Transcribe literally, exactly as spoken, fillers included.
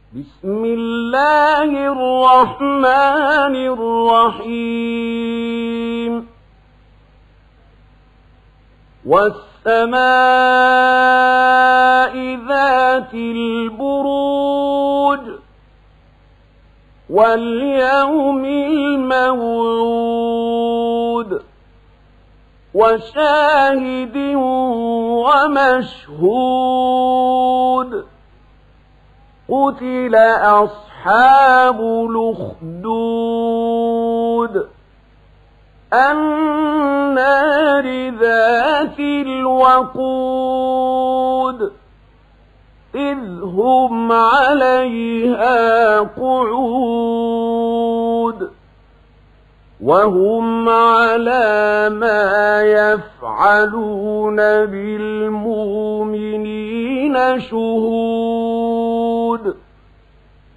بسم الله الرحمن الرحيم والسماء ذات البروج واليوم الموعود وشاهد ومشهود قتل أصحاب الأخدود النار ذات الوقود إذ هم عليها قعود وهم على ما يفعلون بالمؤمنين شهود